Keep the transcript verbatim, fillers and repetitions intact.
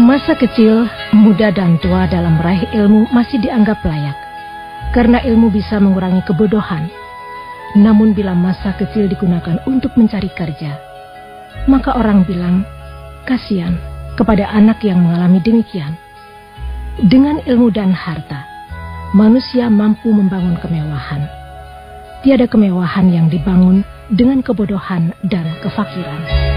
Masa kecil, muda dan tua dalam meraih ilmu masih dianggap layak, karena ilmu bisa mengurangi kebodohan. Namun bila masa kecil digunakan untuk mencari kerja, maka orang bilang, kasihan kepada anak yang mengalami demikian. Dengan ilmu dan harta, manusia mampu membangun kemewahan. Tiada kemewahan yang dibangun dengan kebodohan dan kefakiran.